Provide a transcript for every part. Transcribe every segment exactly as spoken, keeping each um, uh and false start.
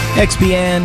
X P N,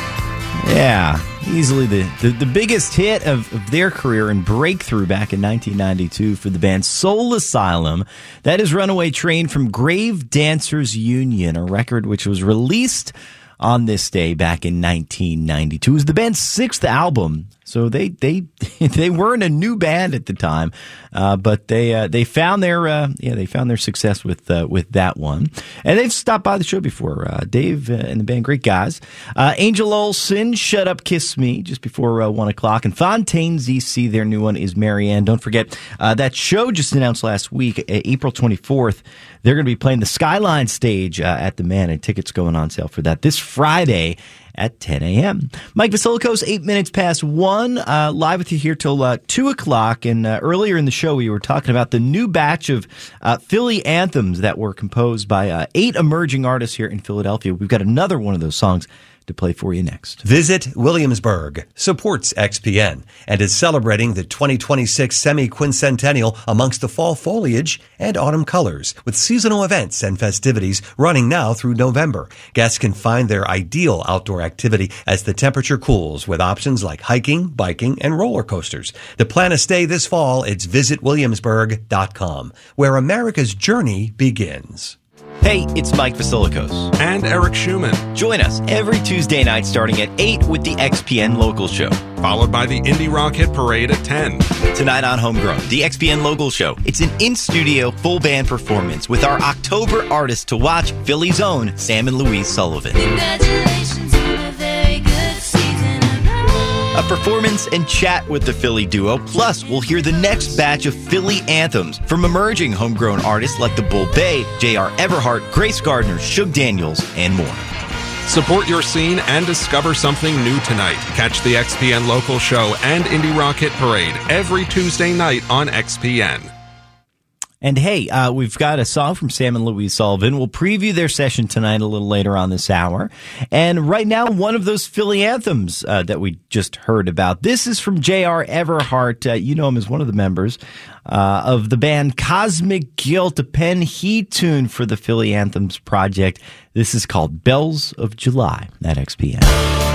yeah, easily the, the, the biggest hit of, of their career and breakthrough back in nineteen ninety-two for the band Soul Asylum. That is Runaway Train from Grave Dancers Union, a record which was released on this day back in nineteen ninety-two. It was the band's sixth album, so they they they weren't a new band at the time, uh, but they uh, they found their uh, yeah they found their success with uh, with that one, and they've stopped by the show before. Uh, Dave uh, and the band, great guys. Uh, Angel Olsen, Shut Up, Kiss Me, just before uh, one o'clock, and Fontaine Z C, their new one is Marianne. Don't forget uh, that show just announced last week, uh, April twenty-fourth. They're going to be playing the Skyline stage uh, at the Man, and tickets going on sale for that this Friday at ten a.m. Mike Vasilikos, eight minutes past one, uh, live with you here till uh, two o'clock. And uh, earlier in the show, we were talking about the new batch of uh, Philly anthems that were composed by uh, eight emerging artists here in Philadelphia. We've got another one of those songs to play for you next. Visit Williamsburg supports X P N and is celebrating the twenty twenty-six semi-quincentennial amongst the fall foliage and autumn colors with seasonal events and festivities running now through November. Guests can find their ideal outdoor activity as the temperature cools with options like hiking, biking, and roller coasters. To plan a stay this fall, it's visit williamsburg dot com, where America's journey begins. Hey, it's Mike Vasilikos. And Eric Schumann. Join us every Tuesday night starting at eight with the X P N Local Show. Followed by the Indie Rock Hit Parade at ten. Tonight on Homegrown, the X P N Local Show. It's an in-studio, full-band performance with our October artist to watch, Philly's own Sam and Louise Sullivan. Congratulations on a very good season. A performance and chat with the Philly duo. Plus, we'll hear the next batch of Philly anthems from emerging homegrown artists like the Bull Bay, J R Everhart, Grace Gardner, Shug Daniels, and more. Support your scene and discover something new tonight. Catch the X P N Local Show and Indie Rock Hit Parade every Tuesday night on X P N. And hey, uh, we've got a song from Sam and Louise Sullivan. We'll preview their session tonight a little later on this hour. And right now, one of those Philly anthems uh, that we just heard about. This is from J R Everhart. Uh, you know him as one of the members uh, of the band Cosmic Guilt, a pen he tuned for the Philly Anthems project. This is called Bells of July at X P N.